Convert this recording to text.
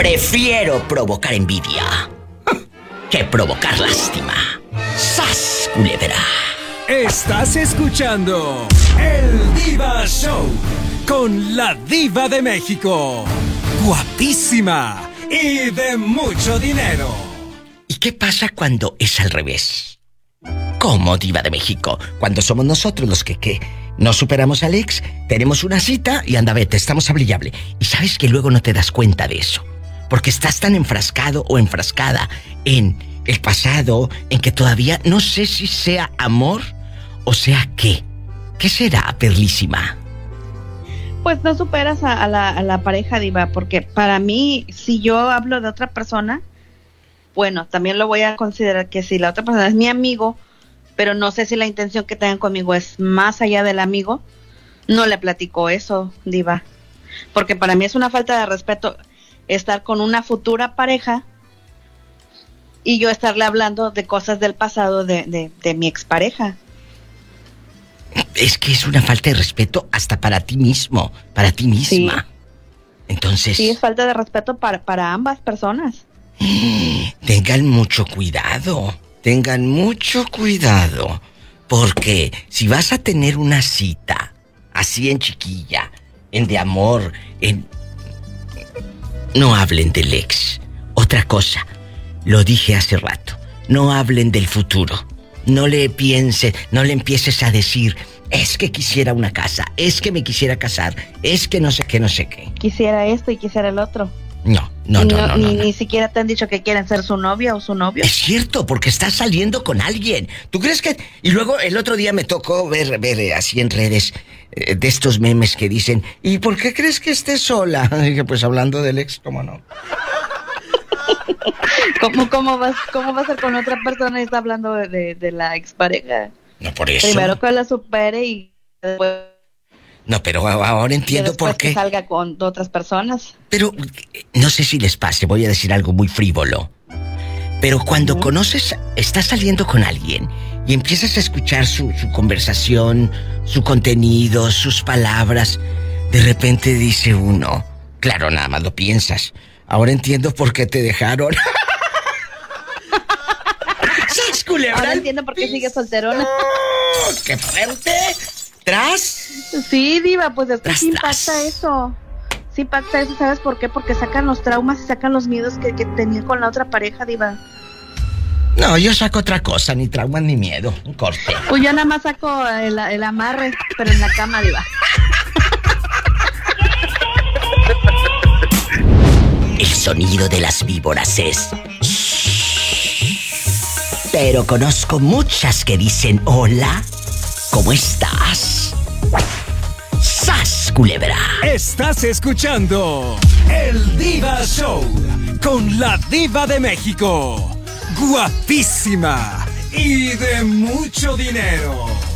Prefiero provocar envidia que provocar lástima. ¡Sas, culebra! Estás escuchando El Diva Show con la Diva de México. Guapísima y de mucho dinero. ¿Y qué pasa cuando es al revés? ¿Cómo, Diva de México? Cuando somos nosotros los que no superamos al ex, tenemos una cita y anda, vete, estamos abrillable. Y sabes que luego no te das cuenta de eso. Porque estás tan enfrascado o enfrascada en el pasado, en que todavía no sé si sea amor o sea qué. ¿Qué será, Perlísima? Pues no superas a la pareja, Diva, porque para mí, si yo hablo de otra persona, bueno, también lo voy a considerar que si la otra persona es mi amigo, pero no sé si la intención que tengan conmigo es más allá del amigo, no le platico eso, Diva. Porque para mí es una falta de respeto estar con una futura pareja y yo estarle hablando de cosas del pasado de mi expareja. Es que es una falta de respeto hasta para ti mismo, para ti misma. Sí. Entonces... Sí, es falta de respeto para ambas personas. Tengan mucho cuidado, porque si vas a tener una cita así en chiquilla, en de amor, no hablen del ex. Otra cosa, lo dije hace rato, no hablen del futuro. No le empieces a decir, es que quisiera una casa, es que me quisiera casar, es que no sé qué. Quisiera esto y quisiera el otro. No. Ni siquiera te han dicho que quieren ser su novia o su novio. Es cierto, porque estás saliendo con alguien. ¿Tú crees que...? Y luego el otro día me tocó ver así en redes de estos memes que dicen, ¿y por qué crees que estés sola? Dije, pues hablando del ex, ¿cómo no? ¿Cómo va a ser con otra persona y está hablando de la expareja? No, por eso. Primero que la supere y después... No, pero ahora entiendo por qué. Que salga con otras personas. Pero no sé si les pase, voy a decir algo muy frívolo. Pero cuando conoces, estás saliendo con alguien y empiezas a escuchar su conversación, su contenido, sus palabras, de repente dice uno, claro, nada más lo piensas. Ahora entiendo por qué te dejaron. ¡Sí, culebra! Ahora entiendo por qué sigues solterona. ¡Qué fuerte! ¿Tras? Sí, Diva, pues es que sí impacta eso. Sí impacta eso, ¿sabes por qué? Porque sacan los traumas y sacan los miedos que tenía con la otra pareja, Diva. No, yo saco otra cosa, ni traumas ni miedo, un corte. Pues yo nada más saco el amarre, pero en la cama, Diva. El sonido de las víboras es... Pero conozco muchas que dicen hola, ¿cómo estás? ¡Sas, culebra! Estás escuchando El Diva Show con la Diva de México. Guapísima y de mucho dinero.